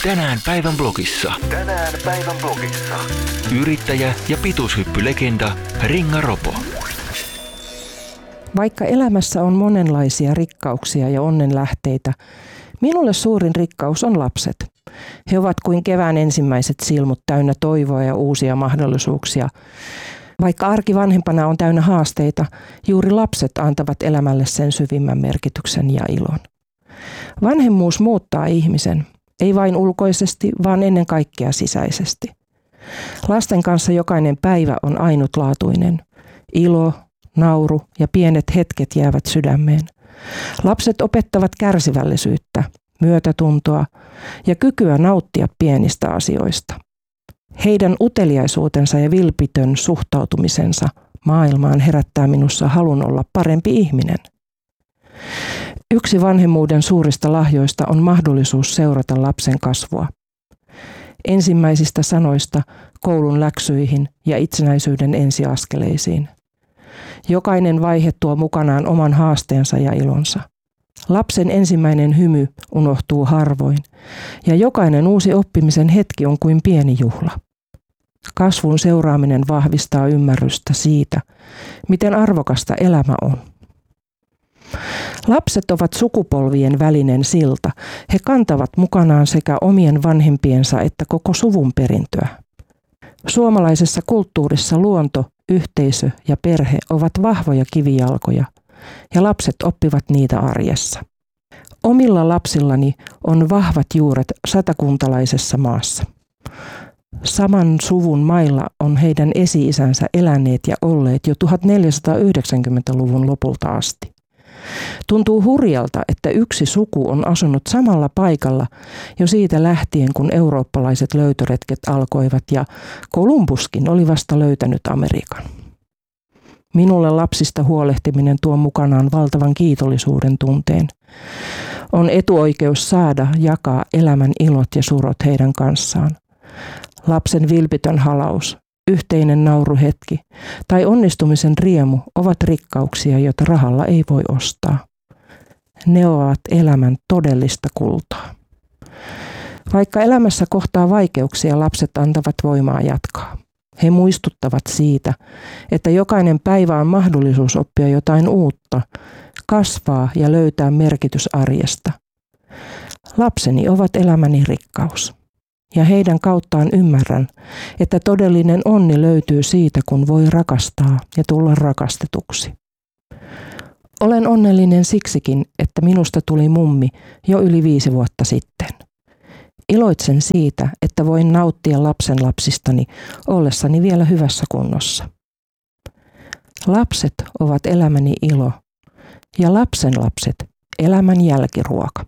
Tänään päivän blogissa. Yrittäjä ja pituushyppylegenda Ringa Ropo. Vaikka elämässä on monenlaisia rikkauksia ja onnenlähteitä, minulle suurin rikkaus on lapset. He ovat kuin kevään ensimmäiset silmut täynnä toivoa ja uusia mahdollisuuksia. Vaikka arki vanhempana on täynnä haasteita, juuri lapset antavat elämälle sen syvimmän merkityksen ja ilon. Vanhemmuus muuttaa ihmisen, ei vain ulkoisesti, vaan ennen kaikkea sisäisesti. Lasten kanssa jokainen päivä on ainutlaatuinen. Ilo, nauru ja pienet hetket jäävät sydämeen. Lapset opettavat kärsivällisyyttä, myötätuntoa ja kykyä nauttia pienistä asioista. Heidän uteliaisuutensa ja vilpitön suhtautumisensa maailmaan herättää minussa halun olla parempi ihminen. Yksi vanhemmuuden suurista lahjoista on mahdollisuus seurata lapsen kasvua. Ensimmäisistä sanoista koulun läksyihin ja itsenäisyyden ensiaskeleisiin. Jokainen vaihe tuo mukanaan oman haasteensa ja ilonsa. Lapsen ensimmäinen hymy unohtuu harvoin ja jokainen uusi oppimisen hetki on kuin pieni juhla. Kasvun seuraaminen vahvistaa ymmärrystä siitä, miten arvokasta elämä on. Lapset ovat sukupolvien välinen silta. He kantavat mukanaan sekä omien vanhempiensa että koko suvun perintöä. Suomalaisessa kulttuurissa luonto, yhteisö ja perhe ovat vahvoja kivijalkoja, ja lapset oppivat niitä arjessa. Omilla lapsillani on vahvat juuret satakuntalaisessa maassa. Saman suvun mailla on heidän esi-isänsä eläneet ja olleet jo 1490-luvun lopulta asti. Tuntuu hurjalta, että yksi suku on asunut samalla paikalla jo siitä lähtien, kun eurooppalaiset löytöretket alkoivat ja Kolumbuskin oli vasta löytänyt Amerikan. Minulle lapsista huolehtiminen tuo mukanaan valtavan kiitollisuuden tunteen. On etuoikeus saada jakaa elämän ilot ja surot heidän kanssaan. Lapsen vilpitön halaus, yhteinen nauruhetki tai onnistumisen riemu ovat rikkauksia, joita rahalla ei voi ostaa. Ne ovat elämän todellista kultaa. Vaikka elämässä kohtaa vaikeuksia, lapset antavat voimaa jatkaa. He muistuttavat siitä, että jokainen päivä on mahdollisuus oppia jotain uutta, kasvaa ja löytää merkitys arjesta. Lapseni ovat elämäni rikkaus. Ja heidän kauttaan ymmärrän, että todellinen onni löytyy siitä, kun voi rakastaa ja tulla rakastetuksi. Olen onnellinen siksikin, että minusta tuli mummi jo yli 5 vuotta sitten. Iloitsen siitä, että voin nauttia lapsenlapsistani ollessani vielä hyvässä kunnossa. Lapset ovat elämäni ilo ja lapsenlapset elämän jälkiruoka.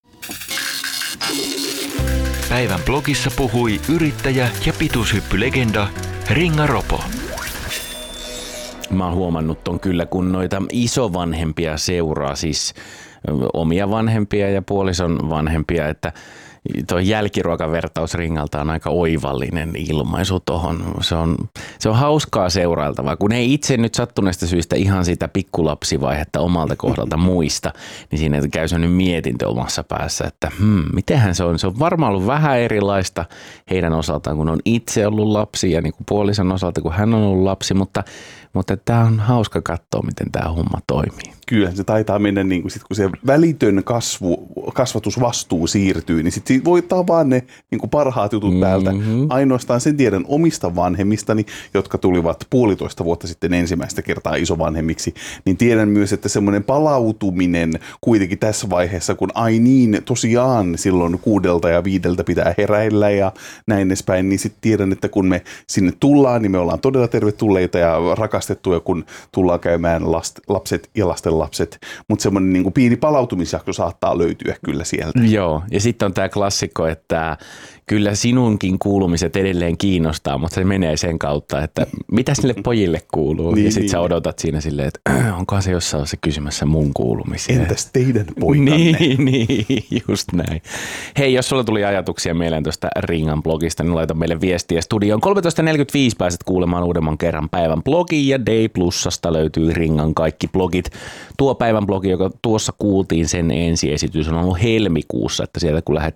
Päivän blogissa puhui yrittäjä ja pituushyppylegenda Ringa Ropo. Mä oon huomannut ton kyllä, kun noita isovanhempia seuraa, siis omia vanhempia ja puolison vanhempia, että tuo jälkiruokavertaus Ringalta on aika oivallinen ilmaisu tohon. Se on hauskaa seurailtavaa, kun ei itse nyt sattuneesta syystä ihan sitä pikkulapsivaihetta omalta kohdalta muista, niin siinä käy sellainen mietintö omassa päässä, että mitenhän se on. Se on varmaan ollut vähän erilaista heidän osaltaan, kun on itse ollut lapsi ja niin kuin puolison osalta, kun hän on ollut lapsi, mutta tämä on hauska katsoa, miten tämä homma toimii. Kyllähän se taitaa mennä, niin kuin sit, kun se välitön kasvatusvastuu siirtyy, niin sitten voi ottaa vaan ne niin kuin parhaat jutut täältä. Ainoastaan sen tiedän omista vanhemmistani, jotka tulivat 1,5 vuotta sitten ensimmäistä kertaa isovanhemmiksi, niin tiedän myös, että semmoinen palautuminen kuitenkin tässä vaiheessa, kun tosiaan silloin 6 ja 5 pitää heräillä ja näin edespäin, niin sitten tiedän, että kun me sinne tullaan, niin me ollaan todella tervetulleita ja rakastettuja, kun tullaan käymään lapset ja lasten lapset, mutta semmoinen niin kuin pieni palautumisjakso saattaa löytyä kyllä sieltä. Joo, ja sitten on tämä klassikko, että kyllä sinunkin kuulumiset edelleen kiinnostaa, mutta se menee sen kautta, että mitä sille pojille kuuluu. Ja sitten sä odotat siinä silleen, että onkohan se jossain se kysymässä mun kuulumisia. Entäs teidän poikanne? Niin, just näin. Hei, jos sulla tuli ajatuksia mieleen tuosta Ringan blogista, niin laita meille viestiä studioon. 13.45 pääset kuulemaan uudemman kerran päivän blogi ja Day Plusasta löytyy Ringan kaikki blogit. Tuo päivän blogi, joka tuossa kuultiin, sen ensiesitys on ollut helmikuussa, että sieltä kun lähdet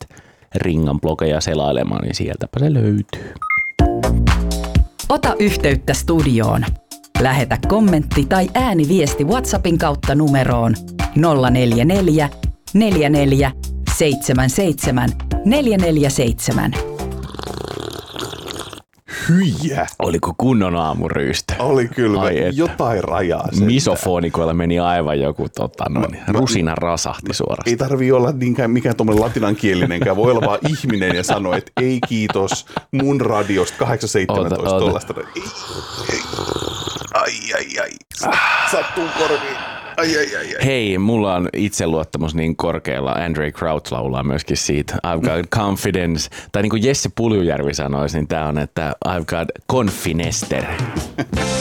Ringan blogeja selailemaan, niin sieltäpä se löytyy. Ota yhteyttä studioon. Lähetä kommentti tai ääniviesti WhatsAppin kautta numeroon 044 44 77 447. Hyjä. Oliko kunnon aamuryystö? Oli kyllä, Ai jotain rajaa sentään. Misofonikoilla meni aivan joku rusina rasahti suorastaan. Ei tarvii olla niinkään mikään tuommoinen latinankielinenkään. Voi olla vaan ihminen ja sanoa, että ei kiitos mun radiosta 817 tuollaista. Ai. Sattuu korviin. Ai. Hei, mulla on itseluottamus niin korkealla. Andre Crouch laulaa myöskin siitä. I've got confidence. Tai niin kuin Jesse Puljujärvi sanoisi, niin tää on, että I've got confinester.